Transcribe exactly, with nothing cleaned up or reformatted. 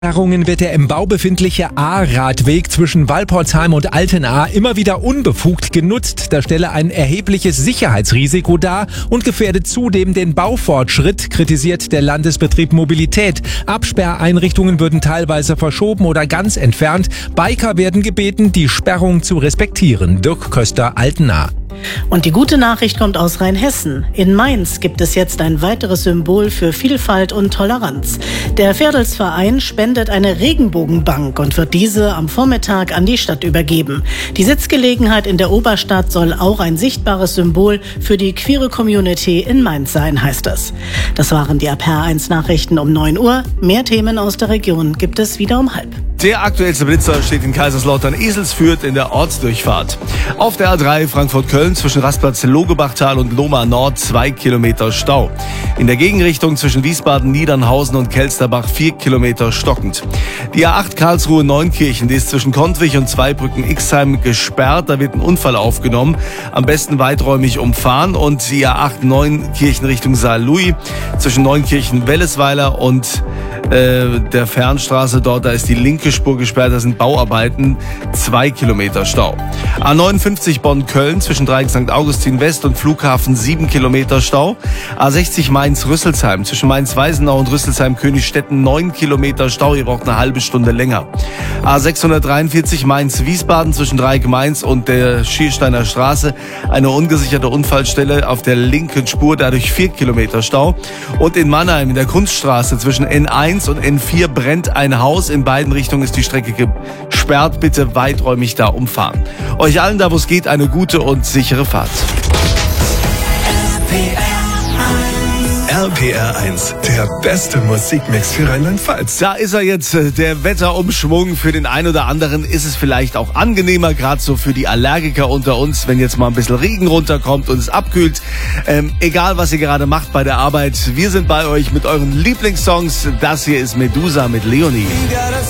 Sperrungen wird der im Bau befindliche A-Radweg zwischen Walporzheim und Altenahr immer wieder unbefugt genutzt. Da stelle ein erhebliches Sicherheitsrisiko dar und gefährdet zudem den Baufortschritt, kritisiert der Landesbetrieb Mobilität. Absperreinrichtungen würden teilweise verschoben oder ganz entfernt. Biker werden gebeten, die Sperrung zu respektieren. Dirk Köster, Altenahr. Und die gute Nachricht kommt aus Rheinhessen. In Mainz gibt es jetzt ein weiteres Symbol für Vielfalt und Toleranz. Der Ferdelsverein spendet eine Regenbogenbank und wird diese am Vormittag an die Stadt übergeben. Die Sitzgelegenheit in der Oberstadt soll auch ein sichtbares Symbol für die queere Community in Mainz sein, heißt es. Das waren die A P R eins Nachrichten um neun Uhr. Mehr Themen aus der Region gibt es wieder um halb. Der aktuellste Blitzer steht in Kaiserslautern Eselsfürth in der Ortsdurchfahrt. Auf der A drei Frankfurt-Köln zwischen Rastplatz Logebachtal und Lohmar Nord zwei Kilometer Stau. In der Gegenrichtung zwischen Wiesbaden, Niedernhausen und Kelsterbach vier Kilometer stockend. Die A acht Karlsruhe-Neunkirchen, die ist zwischen Kontwich und Zweibrücken-Ixheim gesperrt. Da wird ein Unfall aufgenommen. Am besten weiträumig umfahren. Und die A acht Neunkirchen Richtung Saarlouis zwischen Neunkirchen-Wellesweiler und äh, der Fernstraße dort, da ist die linke Spur gesperrt, da sind Bauarbeiten, zwei Kilometer Stau. A neunundfünfzig Bonn-Köln zwischen Dreieck Sankt Augustin West und Flughafen sieben Kilometer Stau. A sechzig Mainz-Rüsselsheim zwischen Mainz-Weisenau und Rüsselsheim-Königstetten neun Kilometer Stau, ihr braucht eine halbe Stunde länger. A sechshundertdreiundvierzig Mainz-Wiesbaden zwischen Dreieck Mainz und der Schiersteiner Straße, eine ungesicherte Unfallstelle auf der linken Spur, dadurch vier Kilometer Stau. Und in Mannheim in der Kunststraße zwischen N eins und N vier brennt ein Haus, in beiden Richtungen ist die Strecke gesperrt, bitte weiträumig da umfahren. Euch allen da, wo es geht, eine gute und sichere Fahrt. R P R eins, der beste Musikmix für Rheinland-Pfalz. Da ist er jetzt, der Wetterumschwung. Für den einen oder anderen ist es vielleicht auch angenehmer, gerade so für die Allergiker unter uns, wenn jetzt mal ein bisschen Regen runterkommt und es abkühlt. Ähm, egal, was ihr gerade macht bei der Arbeit, wir sind bei euch mit euren Lieblingssongs. Das hier ist Medusa mit Leonie.